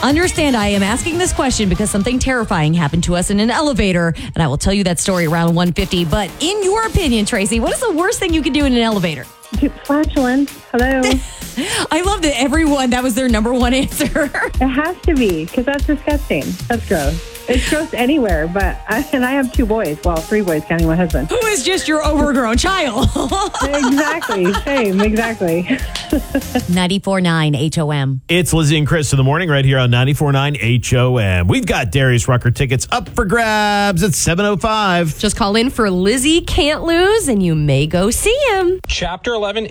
Understand, I am asking this question because something terrifying happened to us in an elevator, and I will tell you that story around 1:50. But in your opinion, Tracy, what is the worst thing you can do in an elevator? Flatulence. Hello. I love that that was their number one answer. It has to be, because that's disgusting. That's gross. It's gross anywhere, I have 2 boys. Well, 3 boys, counting my husband. Who is just your overgrown child. Exactly. Same. Exactly. 94.9 HOM. It's Lizzie and Chris in the morning right here on 94.9 HOM. We've got Darius Rucker tickets up for grabs at 7:05. Just call in for Lizzie Can't Lose, and you may go see him. Chapter 11